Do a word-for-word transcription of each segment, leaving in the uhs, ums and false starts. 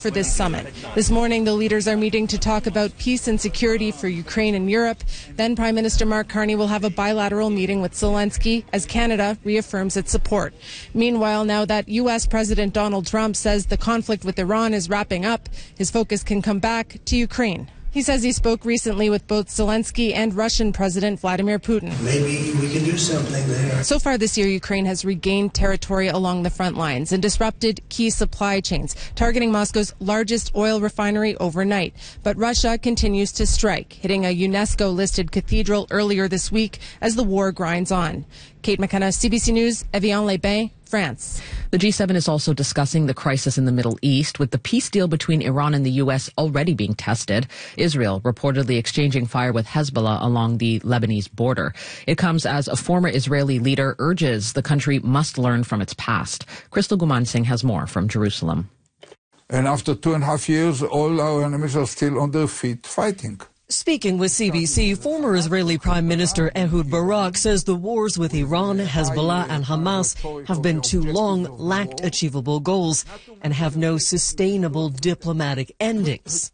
for this summit. This morning, the leaders are meeting to talk about peace and security for Ukraine and Europe. Then Prime Minister Mark Carney will have a bilateral meeting with Zelensky as Canada reaffirms its support. Meanwhile, now that U S President Donald Trump says the conflict with Iran is wrapping up, his focus can come back to Ukraine. He says he spoke recently with both Zelensky and Russian President Vladimir Putin. Maybe we can do something there. So far this year, Ukraine has regained territory along the front lines and disrupted key supply chains, targeting Moscow's largest oil refinery overnight. But Russia continues to strike, hitting a UNESCO-listed cathedral earlier this week as the war grinds on. Kate McKenna, C B C News, Evian-les-Bains, France. The G seven is also discussing the crisis in the Middle East, with the peace deal between Iran and the U S already being tested. Israel reportedly exchanging fire with Hezbollah along the Lebanese border. It comes as a former Israeli leader urges the country must learn from its past. Crystal Gumansing has more from Jerusalem. And after two and a half years, all our enemies are still on their feet fighting. Speaking with C B C, former Israeli Prime Minister Ehud Barak says the wars with Iran, Hezbollah and Hamas have been too long, lacked achievable goals, and have no sustainable diplomatic endings.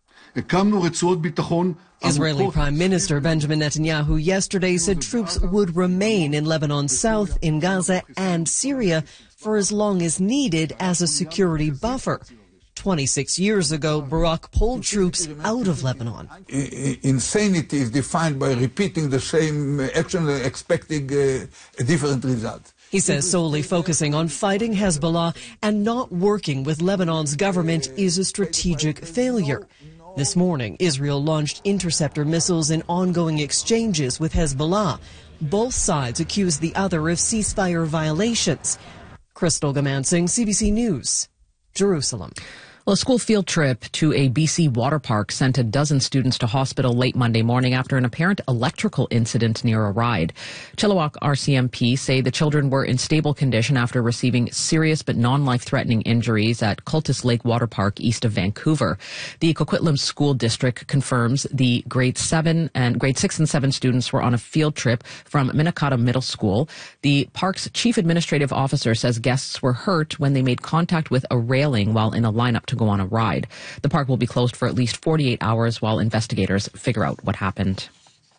Israeli Prime Minister Benjamin Netanyahu yesterday said troops would remain in Lebanon's south, in Gaza and Syria for as long as needed as a security buffer. twenty-six years ago, Barak pulled troops out of Lebanon. Insanity is defined by repeating the same action and expecting uh, a different result. He says solely focusing on fighting Hezbollah and not working with Lebanon's government is a strategic failure. This morning, Israel launched interceptor missiles in ongoing exchanges with Hezbollah. Both sides accuse the other of ceasefire violations. Crystal Gumansing, C B C News, Jerusalem. Well, a school field trip to a B C water park sent a dozen students to hospital late Monday morning after an apparent electrical incident near a ride. Chilliwack R C M P say the children were in stable condition after receiving serious but non-life-threatening injuries at Cultus Lake Water Park east of Vancouver. The Coquitlam School District confirms the grade seven and grade six and seven students were on a field trip from Minnetonka Middle School. The park's chief administrative officer says guests were hurt when they made contact with a railing while in a lineup to go on a ride. The park will be closed for at least forty-eight hours while investigators figure out what happened.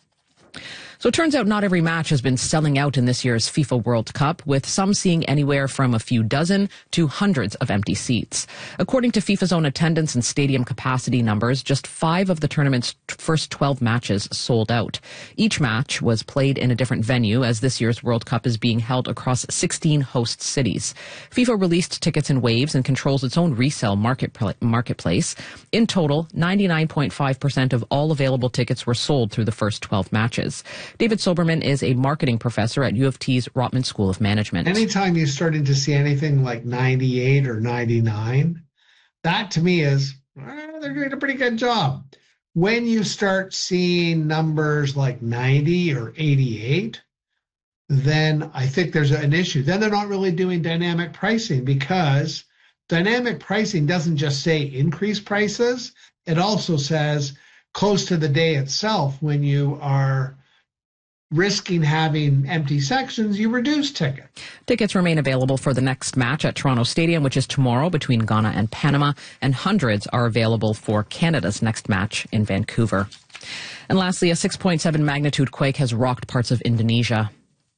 So it turns out not every match has been selling out in this year's FIFA World Cup, with some seeing anywhere from a few dozen to hundreds of empty seats. According to FIFA's own attendance and stadium capacity numbers, just five of the tournament's first twelve matches sold out. Each match was played in a different venue, as this year's World Cup is being held across sixteen host cities. FIFA released tickets in waves and controls its own resale market marketplace. In total, ninety-nine point five percent of all available tickets were sold through the first twelve matches. David Soberman is a marketing professor at U of T's Rotman School of Management. Anytime you're starting to see anything like ninety-eight or ninety-nine, that to me is, eh, they're doing a pretty good job. When you start seeing numbers like ninety or eighty-eight, then I think there's an issue. Then they're not really doing dynamic pricing, because dynamic pricing doesn't just say increase prices. It also says close to the day itself, when you are risking having empty sections, you reduce tickets. Tickets remain available for the next match at Toronto Stadium, which is tomorrow between Ghana and Panama, and hundreds are available for Canada's next match in Vancouver. And lastly, a six point seven magnitude quake has rocked parts of Indonesia.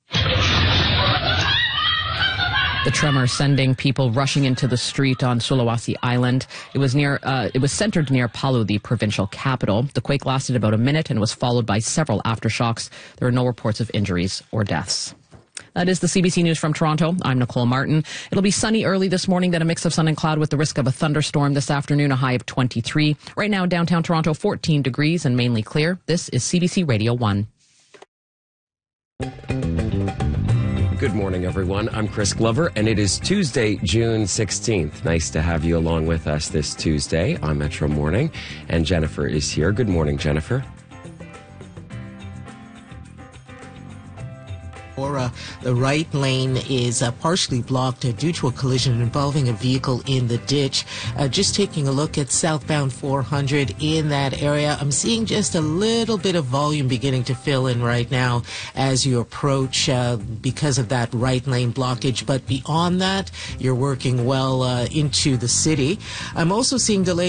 The tremor sending people rushing into the street on Sulawesi Island. It was near. Uh, it was centered near Palu, the provincial capital. The quake lasted about a minute and was followed by several aftershocks. There are no reports of injuries or deaths. That is the C B C News from Toronto. I'm Nicole Martin. It'll be sunny early this morning, then a mix of sun and cloud with the risk of a thunderstorm this afternoon, a high of twenty-three. Right now, downtown Toronto, fourteen degrees and mainly clear. This is C B C Radio one. Good morning, everyone. I'm Chris Glover, and it is Tuesday, June sixteenth. Nice to have you along with us this Tuesday on Metro Morning. And Jennifer is here. Good morning, Jennifer. Aurora, the right lane is uh, partially blocked uh, due to a collision involving a vehicle in the ditch. Uh, just taking a look at southbound four hundred in that area, I'm seeing just a little bit of volume beginning to fill in right now as you approach uh, because of that right lane blockage. But beyond that, you're working well uh, into the city. I'm also seeing delays